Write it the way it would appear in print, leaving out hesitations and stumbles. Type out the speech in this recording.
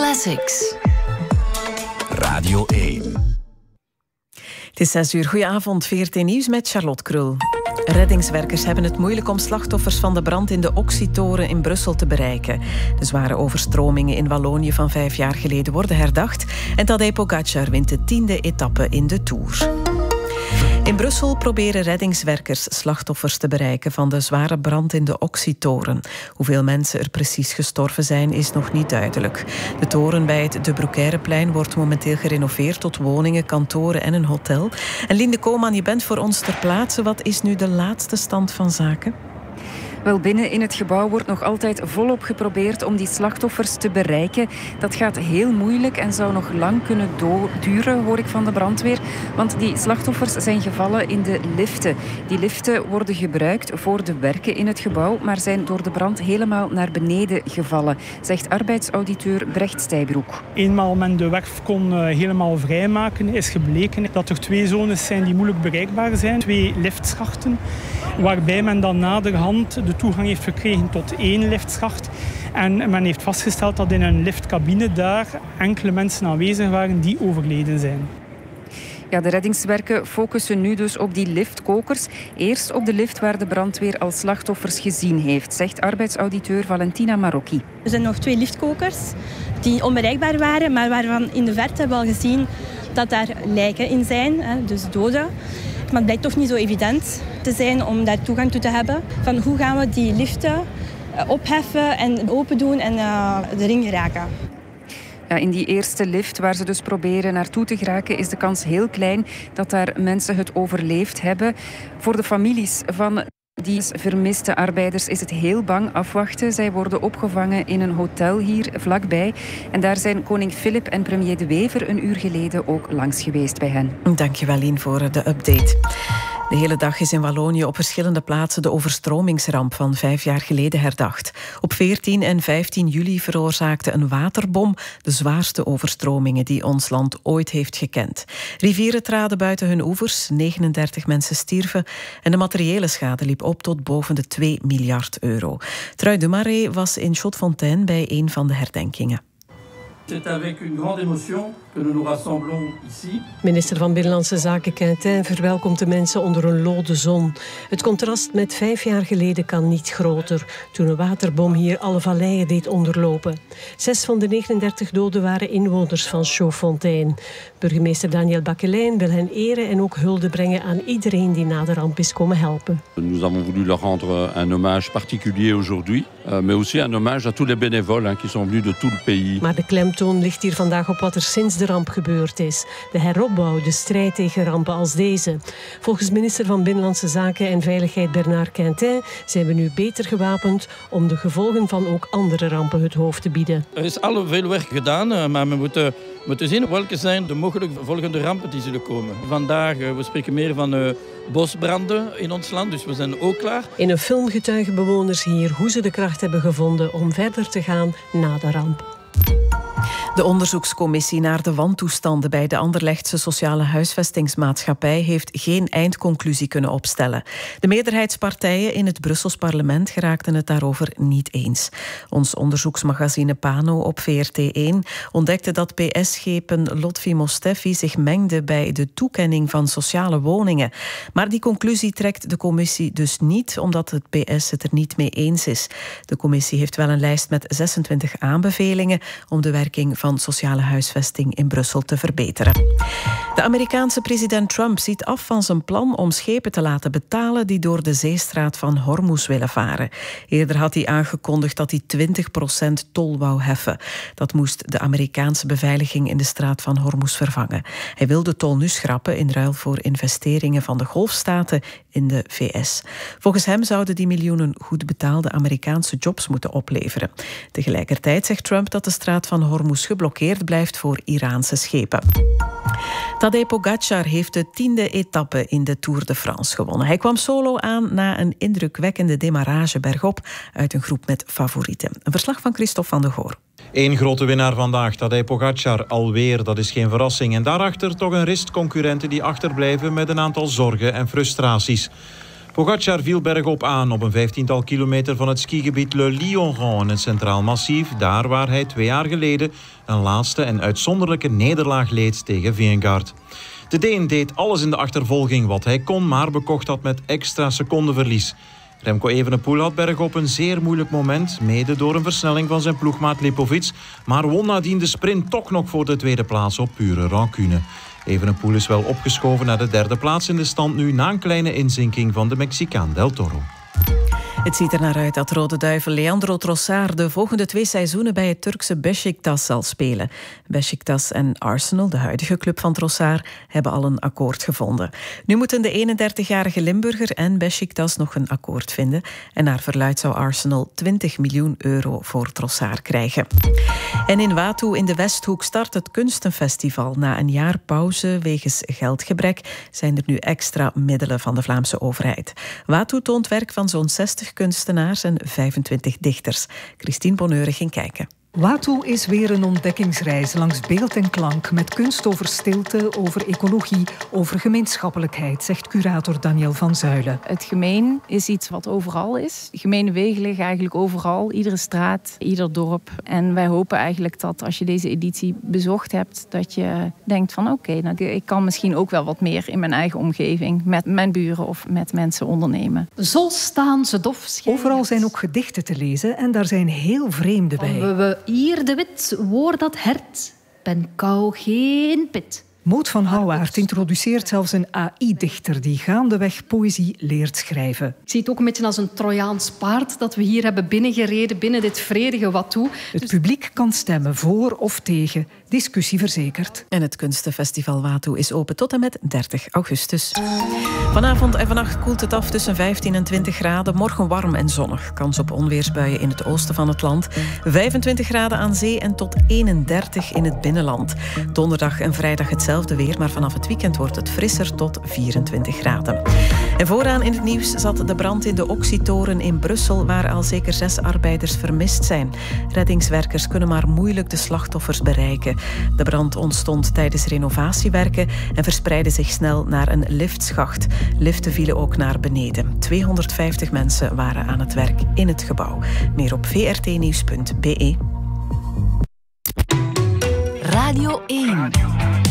Classics. Radio 1. Het is 6 uur. Goedenavond, VRT Nieuws met Charlotte Krul. Reddingswerkers hebben het moeilijk om slachtoffers van de brand in de Oxytoren in Brussel te bereiken. De zware overstromingen in Wallonië van 5 jaar geleden worden herdacht en Tadej Pogačar wint de 10e etappe in de Tour. In Brussel proberen reddingswerkers slachtoffers te bereiken van de zware brand in de Oxytoren. Hoeveel mensen er precies gestorven zijn, is nog niet duidelijk. De toren bij het De Broeckèreplein wordt momenteel gerenoveerd tot woningen, kantoren en een hotel. En Linde Koman, je bent voor ons ter plaatse. Wat is nu de laatste stand van zaken? Wel, binnen in het gebouw wordt nog altijd volop geprobeerd om die slachtoffers te bereiken. Dat gaat heel moeilijk en zou nog lang kunnen duren, hoor ik van de brandweer. Want die slachtoffers zijn gevallen in de liften. Die liften worden gebruikt voor de werken in het gebouw, maar zijn door de brand helemaal naar beneden gevallen, zegt arbeidsauditeur Brecht Stijbroek. Eenmaal men de werf kon helemaal vrijmaken, is gebleken dat er 2 zones zijn die moeilijk bereikbaar zijn. 2 liftschachten, waarbij men dan naderhand de toegang heeft gekregen tot 1 liftschacht. En men heeft vastgesteld dat in een liftcabine daar enkele mensen aanwezig waren die overleden zijn. Ja, de reddingswerken focussen nu dus op die liftkokers. Eerst op de lift waar de brandweer al slachtoffers gezien heeft, zegt arbeidsauditeur Valentina Marocchi. Er zijn nog 2 liftkokers die onbereikbaar waren, maar waarvan in de verte hebben we al gezien dat daar lijken in zijn, dus doden. Maar het blijkt toch niet zo evident te zijn om daar toegang toe te hebben. Van hoe gaan we die liften opheffen en open doen en erin geraken. Ja, in die eerste lift waar ze dus proberen naartoe te geraken is de kans heel klein dat daar mensen het overleefd hebben. Voor de families van die vermiste arbeiders is het heel bang afwachten. Zij worden opgevangen in een hotel hier vlakbij. En daar zijn koning Filip en premier De Wever een uur geleden ook langs geweest bij hen. Dankjewel, Lien, voor de update. De hele dag is in Wallonië op verschillende plaatsen de overstromingsramp van 5 jaar geleden herdacht. Op 14 en 15 juli veroorzaakte een waterbom de zwaarste overstromingen die ons land ooit heeft gekend. Rivieren traden buiten hun oevers, 39 mensen stierven en de materiële schade liep op tot boven de 2 miljard euro. Trui de Marais was in Chaudefontaine bij een van de herdenkingen. C'est avec une grande émotion que nous nous rassemblons ici. Minister van Binnenlandse Zaken Quintin verwelkomt de mensen onder een lode zon. Het contrast met 5 jaar geleden kan niet groter, toen een waterbom hier alle valleien deed onderlopen. 6 van de 39 doden waren inwoners van Chaudefontaine. Burgemeester Daniel Bakelijn wil hen eren en ook hulde brengen aan iedereen die na de ramp is komen helpen. Nous avons voulu leur rendre un hommage particulier aujourd'hui, mais aussi un hommage à tous les bénévoles qui sont venus de tout le pays. Maar de klemtoon ligt hier vandaag op wat er sinds de ramp gebeurd is. De heropbouw, de strijd tegen rampen als deze. Volgens minister van Binnenlandse Zaken en Veiligheid Bernard Quintin zijn we nu beter gewapend om de gevolgen van ook andere rampen het hoofd te bieden. Er is al veel werk gedaan, maar we moeten zien welke zijn de mogelijke volgende rampen die zullen komen. Vandaag, we spreken meer van bosbranden in ons land, dus we zijn ook klaar. In een film getuigen bewoners hier hoe ze de kracht hebben gevonden om verder te gaan na de ramp. De onderzoekscommissie naar de wantoestanden bij de Anderlechtse Sociale Huisvestingsmaatschappij heeft geen eindconclusie kunnen opstellen. De meerderheidspartijen in het Brussels parlement geraakten het daarover niet eens. Ons onderzoeksmagazine Pano op VRT1 ontdekte dat PS-schepen Lotfi Mostefi zich mengde bij de toekenning van sociale woningen. Maar die conclusie trekt de commissie dus niet, omdat het PS het er niet mee eens is. De commissie heeft wel een lijst met 26 aanbevelingen om de werking van sociale huisvesting in Brussel te verbeteren. De Amerikaanse president Trump ziet af van zijn plan om schepen te laten betalen die door de zeestraat van Hormuz willen varen. Eerder had hij aangekondigd dat hij 20% tol wou heffen. Dat moest de Amerikaanse beveiliging in de straat van Hormuz vervangen. Hij wil de tol nu schrappen in ruil voor investeringen van de golfstaten in de VS. Volgens hem zouden die miljoenen goed betaalde Amerikaanse jobs moeten opleveren. Tegelijkertijd zegt Trump dat de straat van Hormuz geblokkeerd blijft voor Iraanse schepen. Tadej Pogačar heeft de 10e etappe in de Tour de France gewonnen. Hij kwam solo aan na een indrukwekkende demarrage bergop uit een groep met favorieten. Een verslag van Christophe van de Goor. Eén grote winnaar vandaag, Tadej Pogačar, alweer, dat is geen verrassing. En daarachter toch een ristconcurrenten die achterblijven met een aantal zorgen en frustraties. Pogačar viel bergop aan op een 15-tal kilometer van het skigebied Le Lion in het Centraal Massief. Daar waar hij 2 jaar geleden een laatste en uitzonderlijke nederlaag leed tegen Vingegaard. De Deen deed alles in de achtervolging wat hij kon, maar bekocht dat met extra secondenverlies. Remco Evenepoel had bergop een zeer moeilijk moment, mede door een versnelling van zijn ploegmaat Lipovic, maar won nadien de sprint toch nog voor de tweede plaats op pure rancune. Evenepoel is wel opgeschoven naar de 3e plaats in de stand nu na een kleine inzinking van de Mexicaan Del Toro. Het ziet er naar uit dat Rode Duivel Leandro Trossard de volgende 2 seizoenen bij het Turkse Beşiktaş zal spelen. Beşiktaş en Arsenal, de huidige club van Trossard, hebben al een akkoord gevonden. Nu moeten de 31-jarige Limburger en Beşiktaş nog een akkoord vinden. En naar verluidt zou Arsenal 20 miljoen euro voor Trossard krijgen. En in Watoe in de Westhoek start het Kunstenfestival. Na een jaar pauze wegens geldgebrek zijn er nu extra middelen van de Vlaamse overheid. Watoe toont werk van zo'n 60 kunstenaars en 25 dichters. Christine Bonheur ging kijken. Watoe is weer een ontdekkingsreis langs beeld en klank met kunst over stilte, over ecologie, over gemeenschappelijkheid, zegt curator Daniel van Zuilen. Het gemeen is iets wat overal is. Gemene wegen liggen eigenlijk overal, iedere straat, ieder dorp. En wij hopen eigenlijk dat als je deze editie bezocht hebt, dat je denkt van oké, ik kan misschien ook wel wat meer in mijn eigen omgeving, met mijn buren of met mensen ondernemen. Zo staan ze dof schijnend. Overal zijn ook gedichten te lezen en daar zijn heel vreemde bij. Hier de wit, woord dat hert, ben kou geen pit. Maud van Houwaert introduceert zelfs een AI-dichter die gaandeweg poëzie leert schrijven. Ik zie het ook een beetje als een Trojaans paard dat we hier hebben binnengereden binnen dit vredige Watoe. Het publiek kan stemmen voor of tegen. Discussie verzekerd. En het Kunstenfestival Watoe is open tot en met 30 augustus. Vanavond en vannacht koelt het af tussen 15 en 20 graden. Morgen warm en zonnig. Kans op onweersbuien in het oosten van het land. 25 graden aan zee en tot 31 in het binnenland. Donderdag en vrijdag hetzelfde weer, maar vanaf het weekend wordt het frisser tot 24 graden. En vooraan in het nieuws zat de brand in de Oxytoren in Brussel, waar al zeker 6 arbeiders vermist zijn. Reddingswerkers kunnen maar moeilijk de slachtoffers bereiken. De brand ontstond tijdens renovatiewerken en verspreidde zich snel naar een liftschacht. Liften vielen ook naar beneden. 250 mensen waren aan het werk in het gebouw. Meer op vrtnieuws.be. Radio 1.